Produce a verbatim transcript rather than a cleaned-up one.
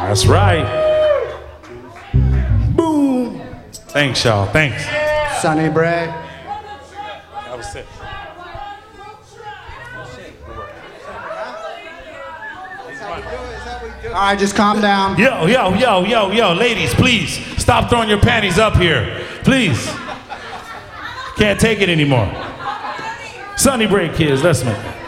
That's right. Boom. Thanks, y'all. Thanks. Sonny Bray. That was it. All right, just calm down. Yo, yo, yo, yo, yo, ladies, please stop throwing your panties up here. Please. Can't take it anymore. Sonny Bray, kids, let's make it.